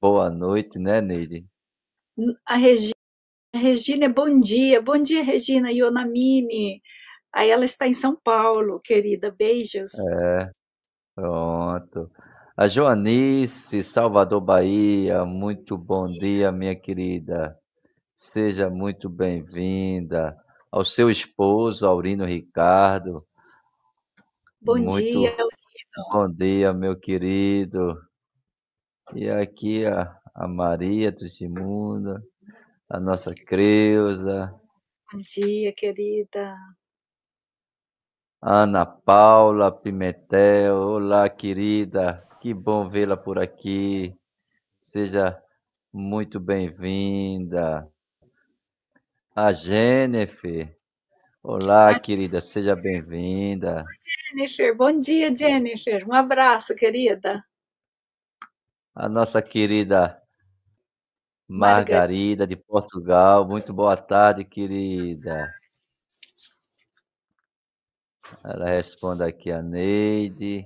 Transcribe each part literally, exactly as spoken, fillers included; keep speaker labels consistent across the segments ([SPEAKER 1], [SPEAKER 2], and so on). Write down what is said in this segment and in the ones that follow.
[SPEAKER 1] Boa noite, né, Neide?
[SPEAKER 2] A Regina, Regina, bom dia. Bom dia, Regina Ionamine. Aí ela está em São Paulo, querida. Beijos.
[SPEAKER 1] É, pronto. A Joanice, Salvador, Bahia, muito bom dia, minha querida. Seja muito bem-vinda. Ao seu esposo, Aurino Ricardo,
[SPEAKER 2] Bom
[SPEAKER 1] muito
[SPEAKER 2] dia, Aurino.
[SPEAKER 1] bom dia, meu querido. E aqui a, a Maria Tugimunda, a nossa Creuza,
[SPEAKER 2] Bom dia, querida.
[SPEAKER 1] Ana Paula Pimentel. Olá, querida. Que bom vê-la por aqui. Seja muito bem-vinda. A Jennifer. Olá,
[SPEAKER 2] A
[SPEAKER 1] querida, seja bem-vinda.
[SPEAKER 2] Jennifer, bom dia, Jennifer. Um abraço, querida.
[SPEAKER 1] A nossa querida
[SPEAKER 2] Margarida.
[SPEAKER 1] Margarida de Portugal. Muito boa tarde, querida. Ela responde aqui a Neide.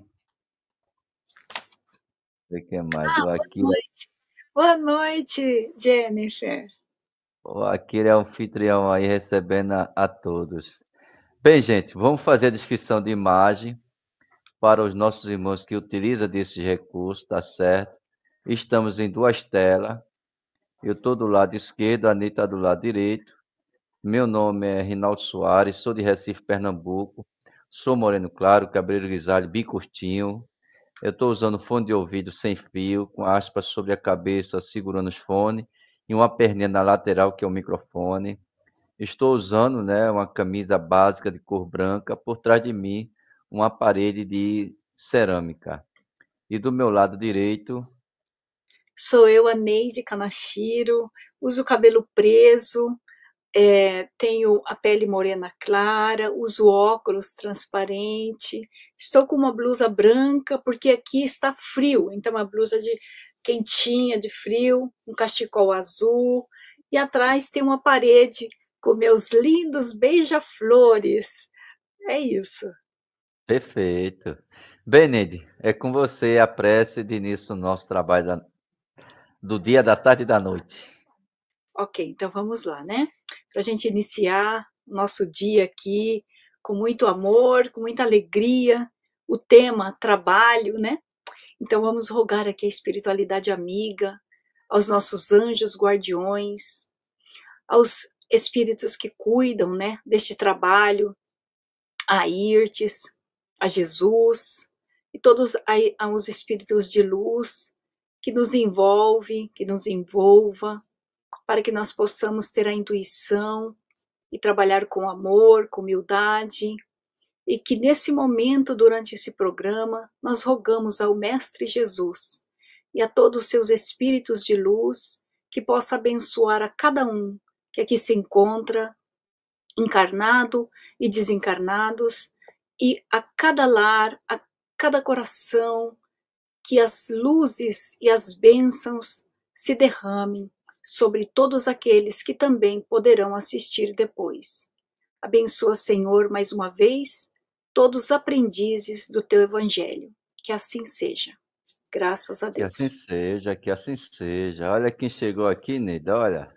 [SPEAKER 1] O que mais? O
[SPEAKER 2] Boa
[SPEAKER 1] Akira,
[SPEAKER 2] noite. Boa noite, Jennifer.
[SPEAKER 1] o Akira é o anfitrião aí recebendo a, a todos. Bem, gente, vamos fazer a descrição de imagem para os nossos irmãos que utilizam desses recursos, tá certo? Estamos em duas telas. Eu estou do lado esquerdo, a Anitta do lado direito. Meu nome é Rinaldo Soares, sou de Recife, Pernambuco. Sou moreno claro, cabelo grisalho, bem curtinho. Eu estou usando fone de ouvido sem fio, com aspas sobre a cabeça, segurando os fones, e uma perninha na lateral, que é o microfone. Estou usando, né, uma camisa básica de cor branca, por trás de mim, uma parede de cerâmica. E do meu lado direito,
[SPEAKER 2] Sou eu, a Neide Kanashiro. Uso o cabelo preso. É, tenho a pele morena clara, uso óculos transparente, estou com uma blusa branca porque aqui está frio, então uma blusa de quentinha, de frio, um cachecol azul, e atrás tem uma parede com meus lindos beija-flores. É isso.
[SPEAKER 1] perfeito. Bem, Neide, é com você a prece de início do nosso trabalho da- do dia, da tarde e da noite.
[SPEAKER 2] Ok, então vamos lá, né? Para a gente iniciar o nosso dia aqui com muito amor, com muita alegria. O tema trabalho, né? Então vamos rogar aqui a espiritualidade amiga, aos nossos anjos guardiões, aos espíritos que cuidam, né, deste trabalho, a Irtes, a Jesus e todos os espíritos de luz que nos envolve, que nos envolva, para que nós possamos ter a intuição e trabalhar com amor, com humildade, e que nesse momento, durante esse programa, nós rogamos ao Mestre Jesus e a todos os seus espíritos de luz que possa abençoar a cada um que aqui se encontra, encarnado e desencarnados, e a cada lar, a cada coração, que as luzes e as bênçãos se derramem sobre todos aqueles que também poderão assistir depois. Abençoa, Senhor, mais uma vez, todos os aprendizes do teu Evangelho. Que assim seja. Graças a
[SPEAKER 1] Que assim
[SPEAKER 2] Deus.
[SPEAKER 1] seja, que assim seja. Olha quem chegou aqui, Neide, olha.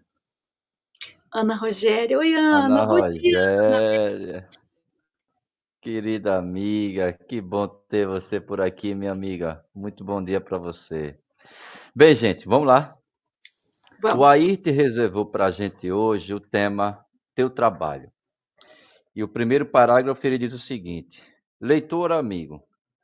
[SPEAKER 2] Ana Rogéria. Oi,
[SPEAKER 1] Ana
[SPEAKER 2] Ana. Bom dia, Ana.
[SPEAKER 1] Rogéria, querida amiga, que bom ter você por aqui, minha amiga. Muito bom dia para você. Bem, gente, vamos lá. O
[SPEAKER 2] Vamos.
[SPEAKER 1] Ayrton reservou para a gente hoje o tema Teu Trabalho. E o primeiro parágrafo ele diz o seguinte: Leitor amigo,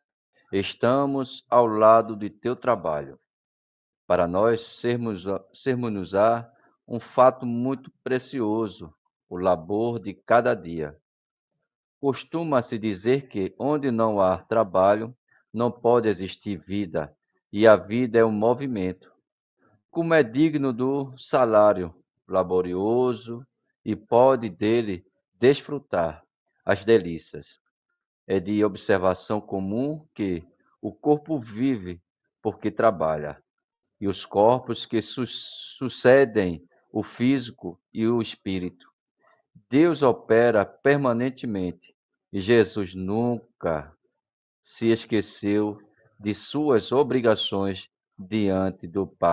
[SPEAKER 1] estamos ao lado de teu trabalho, para nós sermos, sermos-nos-á um fato muito precioso, o labor de cada dia. Costuma-se dizer que onde não há trabalho, não pode existir vida, e a vida é um movimento. Como é digno do salário laborioso e pode dele desfrutar as delícias. É de observação comum que o corpo vive porque trabalha, e os corpos que su sucedem o físico e o espírito. Deus opera permanentemente e Jesus nunca se esqueceu de suas obrigações diante do Pai.